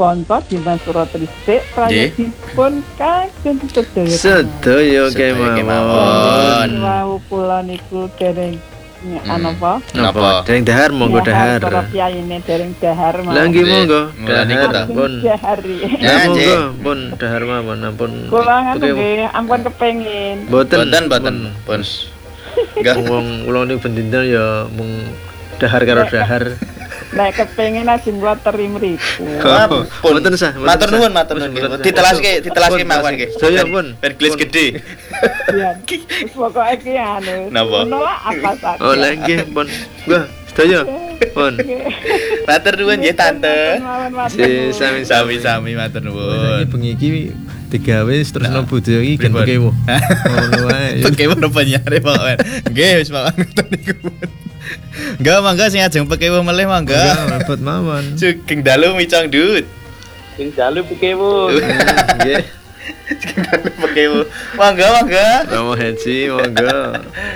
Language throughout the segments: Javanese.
kanca Dimas Suratristik prayosipun kagem sedaya kemawon. Wau kula niku dereng Napa? Dereng dahar monggo dahar. Para piyayine dereng dahar mawon. Lah nggih monggo. Dahar pun dahar. Ya monggo pun dahar mawon ampun. Kula ngono nggih ampun kepengin. Boten. Pun. Enggak wong kula niku bendina ya mung dahar karo dahar. Nek kepengin ajeng kula teri mriku. Boten sah. Matur nuwun. Ditelaske mawon nggih. Saya pun Ben gelis gede. Ya. Pokoke iki anu. Napa? Apa saja. Oh, lah nggih pun. Wah, sedaya. Pun. Matur nuwun nggih tante. Si Sami matur nuwun. Iki bengi iki digawe terusno budaya iki gen pekewo. Ngono wae. Pekewo penyare pokoke. Nggih wis mawon ngoten niku. Enggak mangga sing ajeng pekewo melih mangga. Mabot mawon. Sugeng dalu micang dut. Sing dalu pekewo. Nggih. Sugeng dalu pekewo. Mangga. Romo Hensi monggo.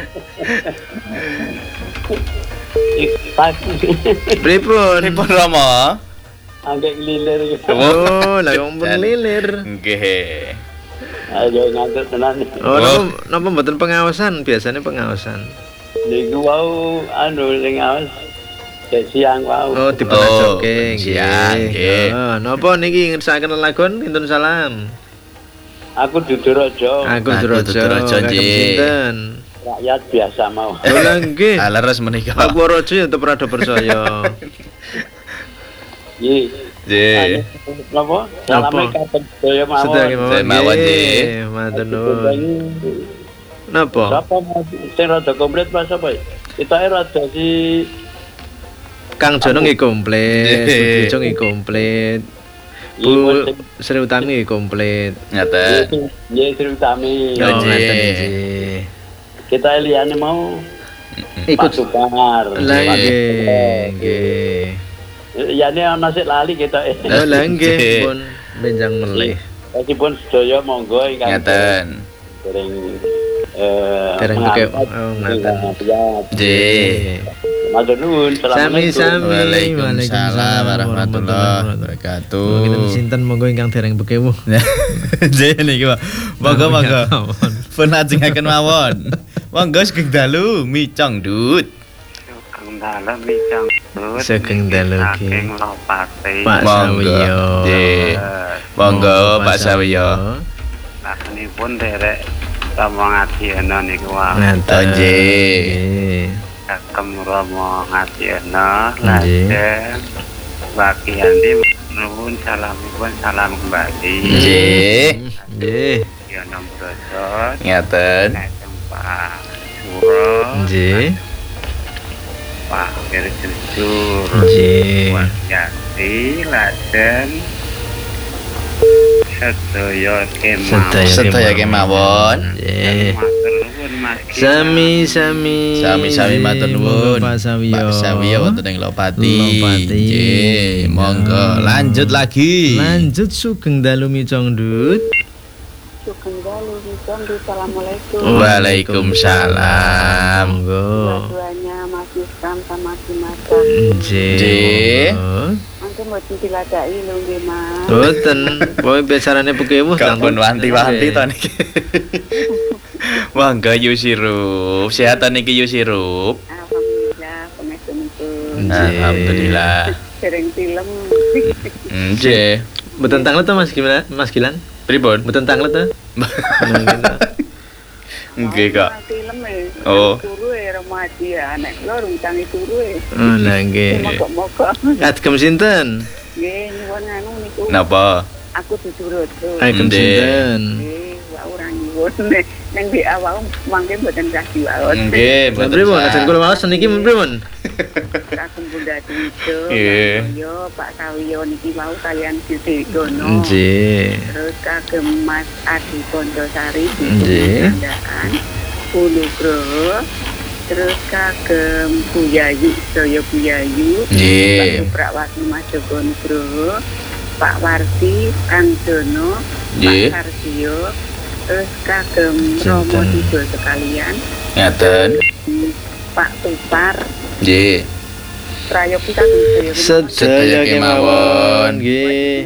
Pripun? Pripun Rama? Angge lilir. Oh, lah wong pun lilir. Nggih. Ayo ngantuk tenan. Oh, napa mboten pengawasan? Biasanya pengawasan. Niku wau anu sing awas siang wau. Oh, dipenajoke nggih. Oh, napa niki ngersakaken lelagon Intun Salam? Aku Dudurojo. Aku Dudurojo nggih. Sinten? Rakyat biasa mau. Oh, lah nggih. Leres menika. Aku Rojo ya tetep rada percaya. Nggih. Napa? Salame katen sedaya mawon. Sedaya mawon nggih. Matur nuwun. Napa? Sapa sing rada komplit Mas apa? Kita rada si Kang Jono nggih komplit, Bujo nggih komplit. Bu Sri Utami nggih komplit. Ngaten. Nggih Sri Utami. Oh, ngaten nggih. Kita liyane mau ikut Sukar. Lah nggih. Yane ana sik lali kita. Oh, lah nggih pun benjang melih. Meskipun sedaya monggo ingkang Ngaten. Dereng buke. Oh, ngaten. Nggih. Matur nuwun. Sami-sami. Waalaikumsalam warahmatullahi wabarakatuh. Kita sinten monggo ingkang dereng bukewu. Nggih niki, Pak. Monggo. Pun ajengaken mawon. Monggo sugeng dalu micang dut. Sugeng dalu micang dut. Sugeng dalu ki. Saking Lopate. Pak Sawiyo. Nggih. Monggo Pak Sawiyo. Lakunipun derek Rama Ngadiyana niku wae. Ngaten nggih. Kagem Rama Ngadiyana lajeng bagian nuwun salamipun salam kembali. Nggih. Ya nom brosot. Ngaten. Pak Suro. Nggih. Pak Wirjujur. Nggih. Wajati lajeng Sedaya kemawon. Nggih. Matur nuwun Mas. Sami-sami Matur nuwun Pak Sawiyo. Pak Sawiyo wonten ing Lopati. Nggih, monggo lanjut lagi. Lanjut sugeng dalu micang dut. Sugeng dalu micang dut. Assalamualaikum. Waalaikumsalam. Monggo. Dua-duanya Mas Iskan sama si Macan. Nggih. Mungkin mboten diladaki lho nggih Mas. Boten, pokoke biasane pekewu Kampun wanti-wanti to niki. Monggo Yusirup. Sehatan niki Yusirup. Alhamdulillah, pengen Alhamdulillah. Sering film. Nggih. Mboten tanglet to Mas gimana? Mas Gilang? Pripun? Mboten tanglet to? Nggih, Kak. Film e. Oh. Turu e remaja anak kula runcangi turu e. Oh, lah nggih. Mogok-mogok. Kagem sinten? Nggih, nyuwun anu niku. Napa? Aku Dudurojo. Kagem sinten? Nggih, wae ora nyuwun ning WA wae mangke mboten kasih wae. Nggih, mboten. Pripun? Ajeng kula waos niki pripun? Kagem Bunda Tijo. Nggih. Yo Pak Sawiyo niki wau kalian Siti Gono. Nggih. Terus kagem Mas Adi Pondosari Nggih. Pandaan Ulugro. Terus kagem Buyayu Soyo Buyayu. Nggih. Pak Prakawati Mas Joko Nugro. Pak Warti Kang Jono. Nggih. Pak Sardio. Terus kagem Romo Tijo sekalian. Ngaten. Pak Tupar. Nggih. Prayogi kagem Sedaya kemawon nggih.